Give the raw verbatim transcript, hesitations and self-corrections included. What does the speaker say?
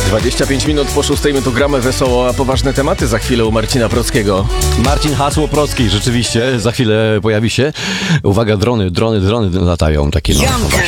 dwadzieścia pięć minut po szóstej my tu gramy wesoło, a poważne tematy za chwilę u Marcina Prockiego. Marcin Hasło Procki, rzeczywiście, za chwilę pojawi się. Uwaga, drony, drony, drony latają takie. No.